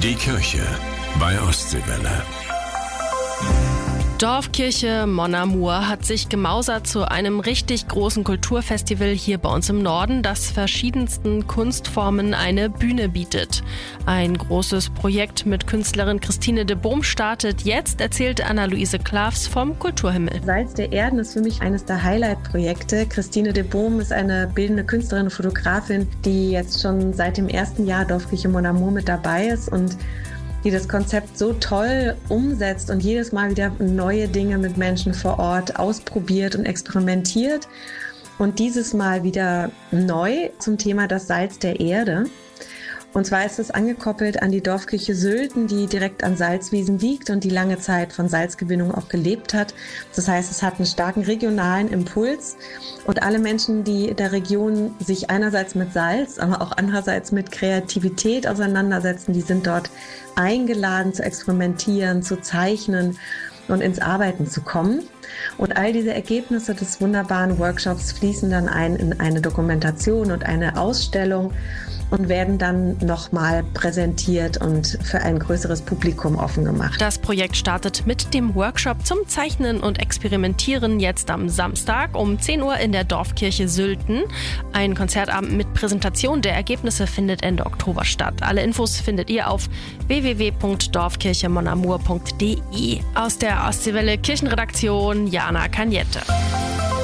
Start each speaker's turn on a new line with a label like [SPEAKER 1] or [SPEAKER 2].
[SPEAKER 1] Die Kirche bei Ostseewelle.
[SPEAKER 2] Dorfkirche Mon Amour hat sich gemausert zu einem richtig großen Kulturfestival hier bei uns im Norden, das verschiedensten Kunstformen eine Bühne bietet. Ein großes Projekt mit Künstlerin Christine de Boom startet jetzt, erzählt Anna-Luise Klavs vom Kulturhimmel.
[SPEAKER 3] Salz der Erden ist für mich eines der Highlight-Projekte. Christine de Boom ist eine bildende Künstlerin und Fotografin, die jetzt schon seit dem ersten Jahr Dorfkirche Mon Amour mit dabei ist und die das Konzept so toll umsetzt und jedes Mal wieder neue Dinge mit Menschen vor Ort ausprobiert und experimentiert. Und dieses Mal wieder neu zum Thema das Salz der Erde. Und zwar ist es angekoppelt an die Dorfkirche Sülten, die direkt an Salzwiesen liegt und die lange Zeit von Salzgewinnung auch gelebt hat. Das heißt, es hat einen starken regionalen Impuls. Und alle Menschen, die in der Region sich einerseits mit Salz, aber auch andererseits mit Kreativität auseinandersetzen, die sind dort eingeladen zu experimentieren, zu zeichnen und ins Arbeiten zu kommen. Und all diese Ergebnisse des wunderbaren Workshops fließen dann ein in eine Dokumentation und eine Ausstellung und werden dann nochmal präsentiert und für ein größeres Publikum offen gemacht.
[SPEAKER 2] Das Projekt startet mit dem Workshop zum Zeichnen und Experimentieren jetzt am Samstag um 10 Uhr in der Dorfkirche Sülten. Ein Konzertabend mit Präsentation der Ergebnisse findet Ende Oktober statt. Alle Infos findet ihr auf www.dorfkirchemonamour.de. Aus der Ostseewelle Kirchenredaktion Jana Cagnette.